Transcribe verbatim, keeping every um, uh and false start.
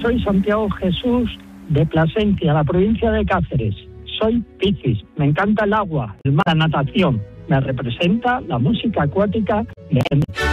soy Santiago Jesús de Plasencia, la provincia de Cáceres. Soy Piscis, me encanta el agua, el mar, la natación. Me representa la música acuática de